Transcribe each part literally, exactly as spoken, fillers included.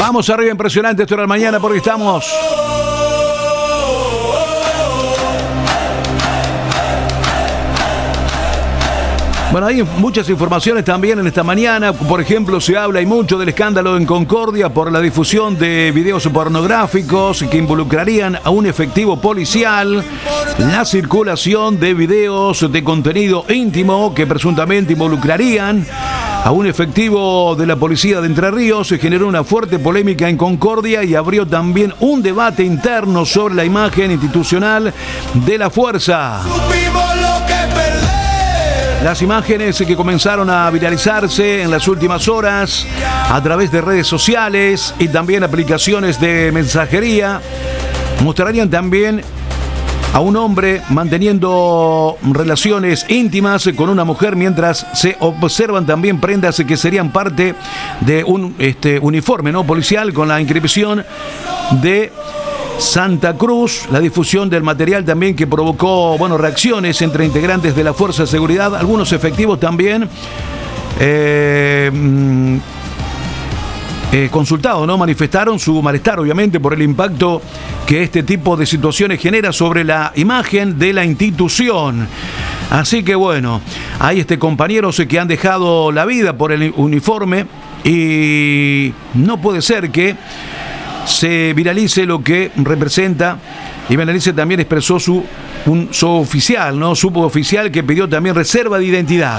Vamos arriba, impresionante, esto era el mañana porque estamos... Bueno, hay muchas informaciones también en esta mañana. Por ejemplo, se habla y mucho del escándalo en Concordia por la difusión de videos pornográficos que involucrarían a un efectivo policial, la circulación de videos de contenido íntimo que presuntamente involucrarían a un efectivo de la policía de Entre Ríos. Se generó una fuerte polémica en Concordia y abrió también un debate interno sobre la imagen institucional de la fuerza. Las imágenes que comenzaron a viralizarse en las últimas horas a través de redes sociales y también aplicaciones de mensajería mostrarían también a un hombre manteniendo relaciones íntimas con una mujer mientras se observan también prendas que serían parte de un este, uniforme no policial con la inscripción de Santa Cruz. La difusión del material también que provocó, bueno, reacciones entre integrantes de la Fuerza de Seguridad. Algunos efectivos también eh, eh, consultados, ¿no? Manifestaron su malestar, obviamente, por el impacto que este tipo de situaciones genera sobre la imagen de la institución. Así que, bueno, hay este compañeros que han dejado la vida por el uniforme y no puede ser que se viralice lo que representa. Y Benalice también expresó su, un, su oficial, ¿no? Su oficial que pidió también reserva de identidad.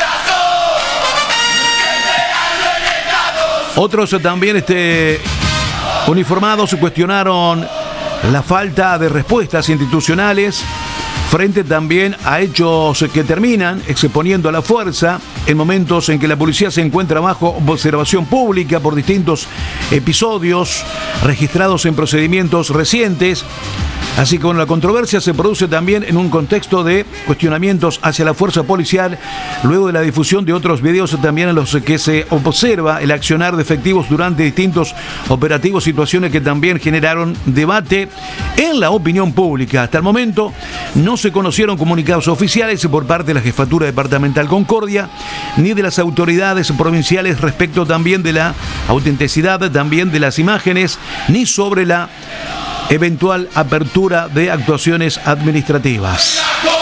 Otros también este, uniformados cuestionaron la falta de respuestas institucionales frente también a hechos que terminan exponiendo a la fuerza en momentos en que la policía se encuentra bajo observación pública por distintos episodios registrados en procedimientos recientes. Así que bueno, la controversia se produce también en un contexto de cuestionamientos hacia la fuerza policial, luego de la difusión de otros videos también en los que se observa el accionar de efectivos durante distintos operativos, situaciones que también generaron debate en la opinión pública. Hasta el momento no se conocieron comunicados oficiales por parte de la Jefatura Departamental Concordia, ni de las autoridades provinciales respecto también de la autenticidad también de las imágenes, ni sobre la eventual apertura de actuaciones administrativas.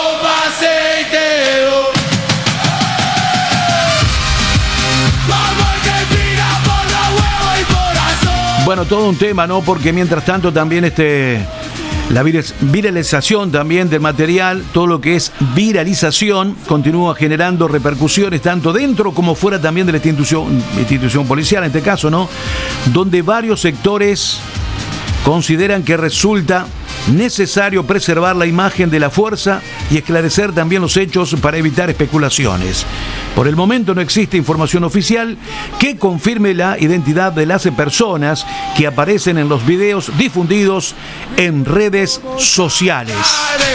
Bueno, todo un tema, ¿no? Porque mientras tanto también este la viralización también del material, todo lo que es viralización, continúa generando repercusiones tanto dentro como fuera también de la institución, institución policial, en este caso, ¿no? Donde varios sectores consideran que resulta necesario preservar la imagen de la fuerza y esclarecer también los hechos para evitar especulaciones. Por el momento no existe información oficial que confirme la identidad de las personas que aparecen en los videos difundidos en redes sociales.